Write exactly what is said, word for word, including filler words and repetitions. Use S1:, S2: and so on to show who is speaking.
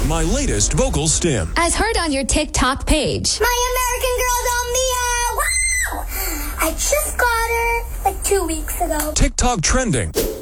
S1: My latest vocal stim.
S2: As heard on your TikTok page.
S3: My American Girl doll, Mia! Wow! I just got her like two weeks ago.
S1: TikTok trending.